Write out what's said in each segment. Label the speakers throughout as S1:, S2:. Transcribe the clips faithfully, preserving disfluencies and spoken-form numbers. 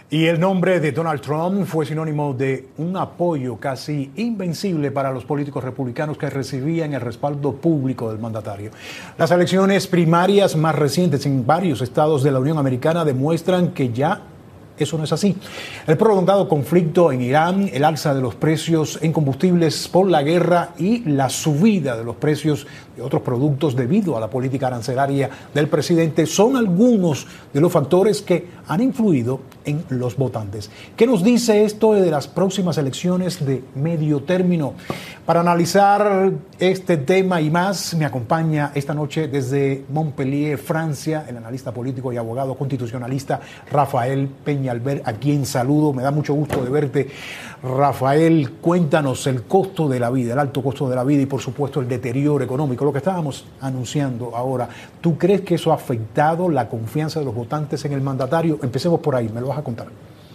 S1: Y el nombre de Donald Trump fue sinónimo de un apoyo casi invencible para los políticos republicanos que recibían el respaldo público del mandatario. Las elecciones primarias más recientes en varios estados de la Unión Americana demuestran que ya eso no es así. El prolongado conflicto en Irán, el alza de los precios en combustibles por la guerra y la subida de los precios de otros productos debido a la política arancelaria del presidente son algunos de los factores que han influido en los votantes. ¿Qué nos dice esto de las próximas elecciones de medio término? Para analizar este tema y más, me acompaña esta noche desde Montpellier, Francia, el analista político y abogado constitucionalista Rafael Peñalver, a quien saludo. Me da mucho gusto de verte. Rafael, cuéntanos el costo de la vida, el alto costo de la vida y por supuesto el deterioro económico, lo que estábamos anunciando ahora. ¿Tú crees que eso ha afectado la confianza de los votantes en el mandatario? Empecemos por ahí, me lo vas a contar.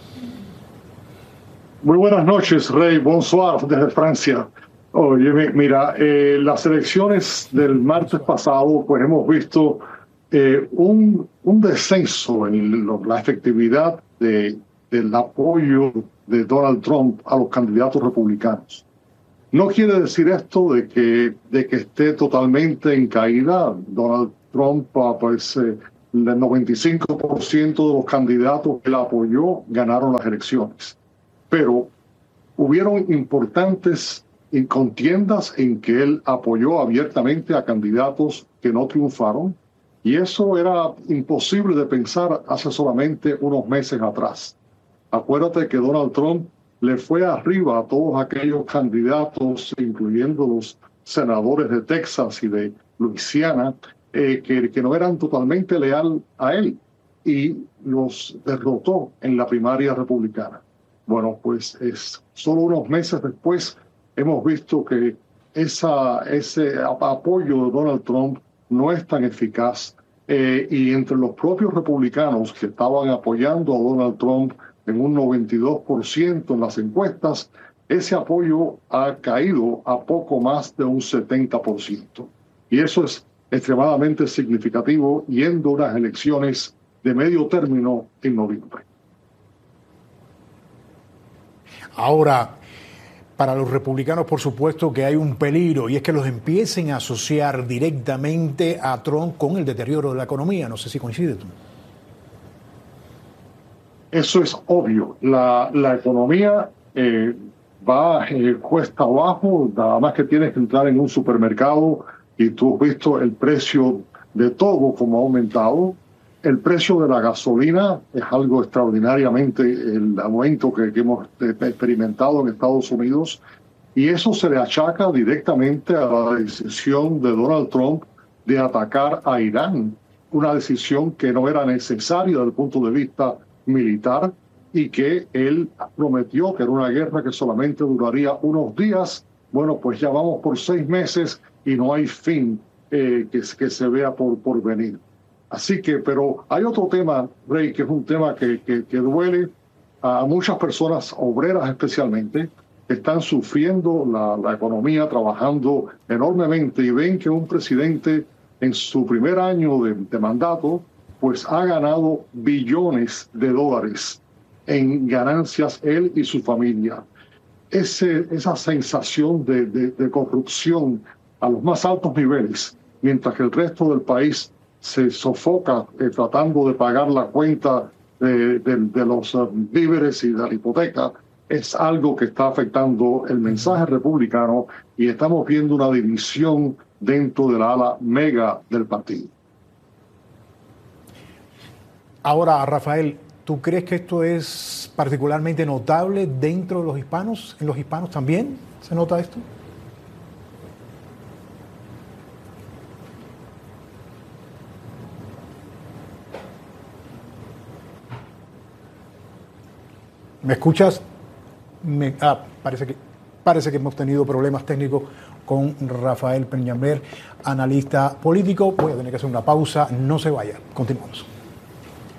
S2: Muy buenas noches, Rey. Bonsoir desde Francia. Oye, mira, eh, las elecciones del martes pasado, pues hemos visto eh, un, un descenso en lo, la efectividad de, del apoyo de Donald Trump a los candidatos republicanos. No quiere decir esto de que, de que esté totalmente en caída. Donald Trump, pues, eh, el noventa y cinco por ciento de los candidatos que él apoyó ganaron las elecciones. Pero hubieron importantes contiendas en que él apoyó abiertamente a candidatos que no triunfaron, y eso era imposible de pensar hace solamente unos meses atrás. Acuérdate que Donald Trump le fue arriba a todos aquellos candidatos, incluyendo los senadores de Texas y de Luisiana, eh, que, que no eran totalmente leales a él, y los derrotó en la primaria republicana. Bueno, pues es, solo unos meses después hemos visto que esa, ese apoyo de Donald Trump no es tan eficaz, eh, y entre los propios republicanos que estaban apoyando a Donald Trump en un noventa y dos por ciento en las encuestas, ese apoyo ha caído a poco más de un setenta por ciento. Y eso es extremadamente significativo yendo a unas elecciones de medio término en noviembre.
S1: Ahora, para los republicanos, por supuesto que hay un peligro, y es que los empiecen a asociar directamente a Trump con el deterioro de la economía. No sé si coincides tú.
S2: Eso es obvio. La, la economía eh, va eh, cuesta abajo, nada más que tienes que entrar en un supermercado y tú has visto el precio de todo como ha aumentado. El precio de la gasolina es algo extraordinariamente, el aumento que, que hemos experimentado en Estados Unidos, y eso se le achaca directamente a la decisión de Donald Trump de atacar a Irán, una decisión que no era necesaria desde el punto de vista militar y que él prometió que era una guerra que solamente duraría unos días. Bueno, pues ya vamos por seis meses y no hay fin eh, que, que se vea por, por venir. Así que, pero hay otro tema, Rey, que es un tema que, que, que duele a muchas personas, obreras especialmente, que están sufriendo la, la economía, trabajando enormemente y ven que un presidente en su primer año de, de mandato, pues ha ganado billones de dólares en ganancias él y su familia. Ese, esa sensación de, de, de corrupción a los más altos niveles, mientras que el resto del país se sofoca eh, tratando de pagar la cuenta de, de, de los uh, víveres y de la hipoteca, es algo que está afectando el mensaje republicano, y estamos viendo una división dentro de la ala mega del partido.
S1: Ahora, Rafael, ¿tú crees que esto es particularmente notable dentro de los hispanos? ¿En los hispanos también se nota esto? ¿Me escuchas? Me, ah, parece que, parece que hemos tenido problemas técnicos con Rafael Peñalver, analista político. Voy a tener que hacer una pausa. No se vaya. Continuamos.